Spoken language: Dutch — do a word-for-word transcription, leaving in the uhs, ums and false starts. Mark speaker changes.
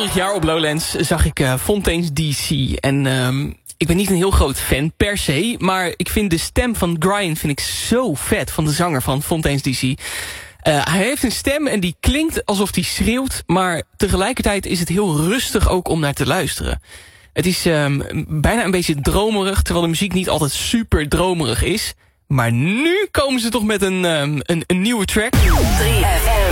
Speaker 1: vorig jaar op Lowlands zag ik uh, Fontaines D C. En um, ik ben niet een heel groot fan per se, maar ik vind de stem van Brian vind ik zo vet, van de zanger van Fontaines D C. Uh, hij heeft een stem en die klinkt alsof hij schreeuwt, maar tegelijkertijd is het heel rustig ook om naar te luisteren. Het is um, bijna een beetje dromerig, terwijl de muziek niet altijd super dromerig is. Maar nu komen ze toch met een, um, een, een nieuwe track. drie F M.